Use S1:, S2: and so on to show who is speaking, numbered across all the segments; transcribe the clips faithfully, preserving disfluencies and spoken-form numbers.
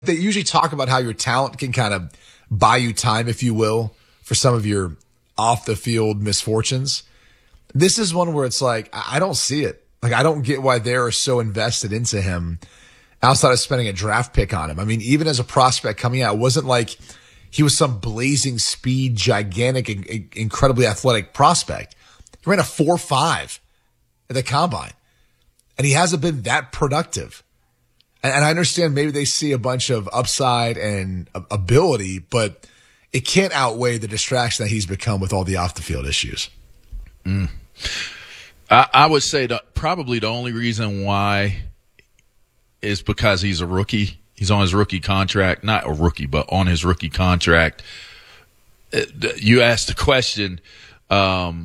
S1: They usually talk about how your talent can kind of buy you time, if you will, for some of your off the field misfortunes. This is one where it's like, I don't see it. Like, I don't get why they're so invested into him outside of spending a draft pick on him. I mean, even as a prospect coming out, it wasn't like he was some blazing speed, gigantic, incredibly athletic prospect. He ran a four five at the combine, and he hasn't been that productive. And I understand maybe they see a bunch of upside and ability, but it can't outweigh the distraction that he's become with all the off-the-field issues.
S2: Mm. I, I would say that probably the only reason why is because he's a rookie. He's on his rookie contract. Not a rookie, but on his rookie contract. You asked the question. Um,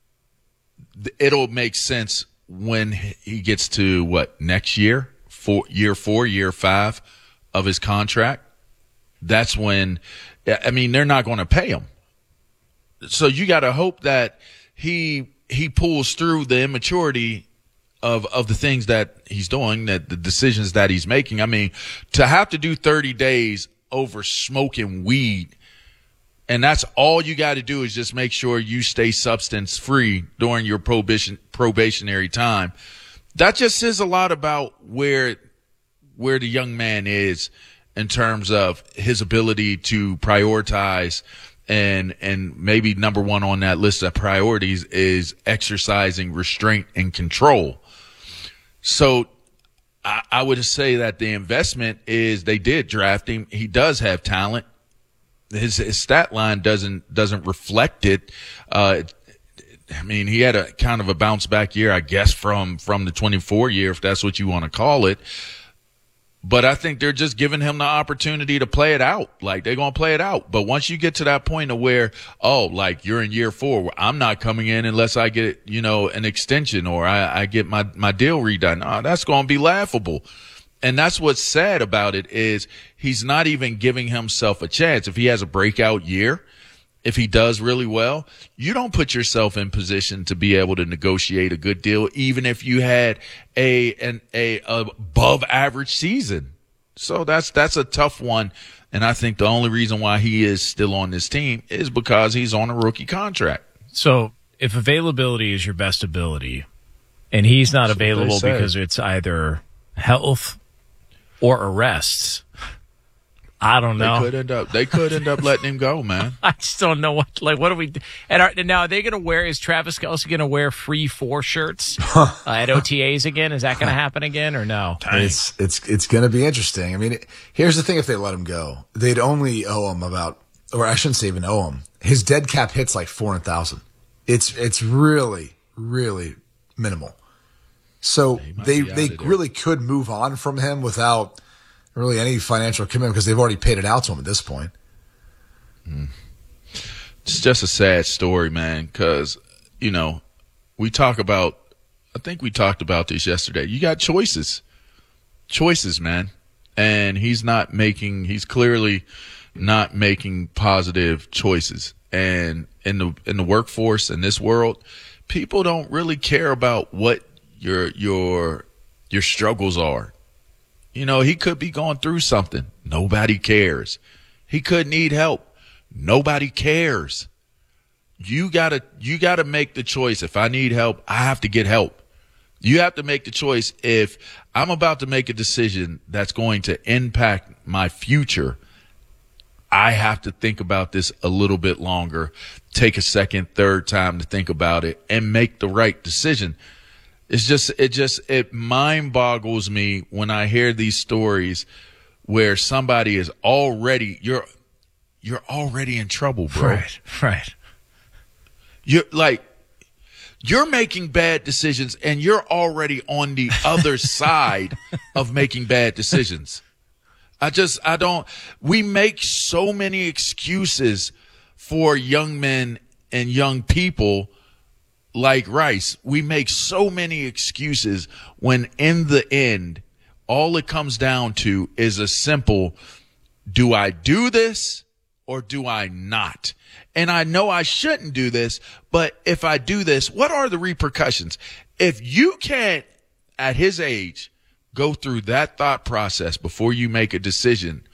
S2: it'll make sense when he gets to, what, next year? For year four, year five of his contract, that's when, I mean, they're not going to pay him. So you got to hope that he he pulls through the immaturity of of the things that he's doing, that the decisions that he's making. I mean, to have to do thirty days over smoking weed, and that's all you got to do is just make sure you stay substance free during your probation probationary time. That just says a lot about where where the young man is in terms of his ability to prioritize, and and maybe number one on that list of priorities is exercising restraint and control. So I, I would say that the investment is they did draft him. He does have talent. His, his stat line doesn't doesn't reflect it. Uh, I mean, he had a kind of a bounce back year, I guess, from, from the twenty-four year, if that's what you want to call it. But I think they're just giving him the opportunity to play it out. Like, they're going to play it out. But once you get to that point of where, oh, like you're in year four, where I'm not coming in unless I get, you know, an extension or I, I get my, my deal redone. Oh, that's going to be laughable. And that's what's sad about it is he's not even giving himself a chance. If he has a breakout year, if he does really well, you don't put yourself in position to be able to negotiate a good deal, even if you had a an a, a above average season. So that's that's a tough one, and I think the only reason why he is still on this team is because he's on a rookie contract.
S3: So if availability is your best ability, and he's not that's available because it's either health or arrests, I don't know.
S2: They could end up. They could end up letting him go, man.
S3: I just don't know what. Like, what do we? And are, now are they going to wear? Is Travis Kelce going to wear free four shirts uh, at O T As again? Is that going to happen again or no?
S1: It's it's it's going to be interesting. I mean, it, here's the thing: if they let him go, they'd only owe him about, or I shouldn't say even owe him. His dead cap hits like four hundred thousand. It's it's really really minimal. So yeah, they they really could move on from him without really any financial commitment because they've already paid it out to him at this point.
S2: Mm. It's just a sad story, man, because, you know, we talk about, I think we talked about this yesterday. You got choices. Choices, man. And he's not making, he's clearly not making positive choices. And in the in the workforce, in this world, people don't really care about what your your your struggles are. You know, he could be going through something. Nobody cares. He could need help. Nobody cares. You gotta, you gotta make the choice. If I need help, I have to get help. You have to make the choice. If I'm about to make a decision that's going to impact my future, I have to think about this a little bit longer, take a second, third time to think about it and make the right decision. It's just, it just, it mind boggles me when I hear these stories where somebody is already, you're, you're already in trouble, bro.
S3: Right, right.
S2: You're like, you're making bad decisions and you're already on the other side of making bad decisions. I just, I don't, we make so many excuses for young men and young people like Rice. We make so many excuses when in the end, all it comes down to is a simple, do I do this or do I not? And I know I shouldn't do this, but if I do this, what are the repercussions? If you can't, at his age, go through that thought process before you make a decision